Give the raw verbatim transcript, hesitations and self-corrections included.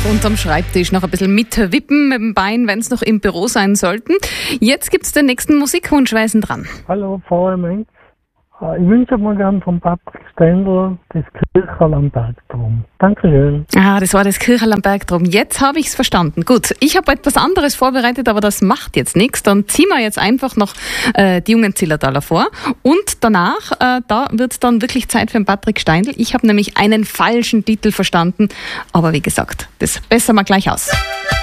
Unterm Schreibtisch noch ein bisschen mitwippen mit dem Bein, wenn es noch im Büro sein sollten. Jetzt gibt's den nächsten Musikwunsch. Wer ist denn dran? Hallo, Frau Menz. Ich wünsche mir gerne von Patrick Stendler das Kircherl am Bergturm. Dankeschön. Ah, das war das Kircherl am Bergturm. Jetzt habe ich es verstanden. Gut, ich habe etwas anderes vorbereitet, aber das macht jetzt nichts. Dann ziehen wir jetzt einfach noch äh, die jungen Zillertaler vor. Und danach, äh, da wird es dann wirklich Zeit für den Patrick Steindl. Ich habe nämlich einen falschen Titel verstanden. Aber wie gesagt, das bessern wir gleich aus.